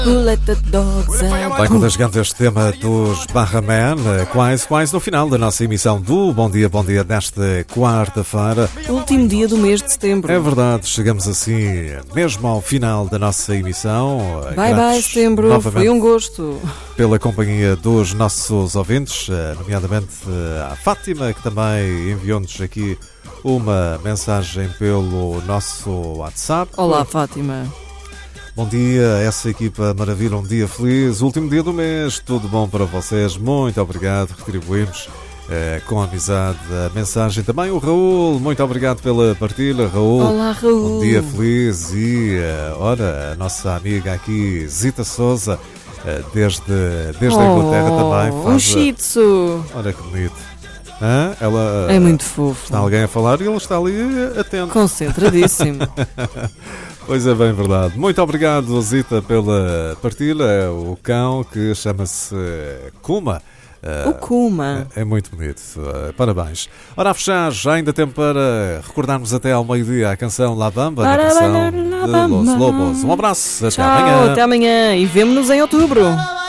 Who let the dogs out? Vai contagiando este tema dos Barraman, quase no final da nossa emissão do Bom Dia desta quarta-feira. Último dia do mês de setembro. É verdade, chegamos assim mesmo ao final da nossa emissão. Bye setembro, foi um gosto. Pela companhia dos nossos ouvintes, nomeadamente a Fátima, que também enviou-nos aqui uma mensagem pelo nosso WhatsApp. Olá, Fátima. Bom dia, essa equipa maravilha, um dia feliz, último dia do mês, tudo bom para vocês, muito obrigado, retribuímos com amizade a mensagem. Também o Raul, muito obrigado pela partilha, Raul. Olá, Raul. Um dia feliz e, ora, a nossa amiga aqui, Zita Souza, desde a Inglaterra também. Um shih tzu. Olha que bonito. Ela, é muito fofo. Está alguém a falar e ele está ali atento. Concentradíssimo. Pois é, bem verdade. Muito obrigado, Zita, pela partilha. O cão que chama-se Kuma. O Kuma. É muito bonito. Parabéns. Ora, a fechar, já ainda tempo para recordarmos até ao meio-dia a canção La Bamba, na versão de Los Lobos. Um abraço, até Tchau, amanhã. Até amanhã e vemo-nos em outubro.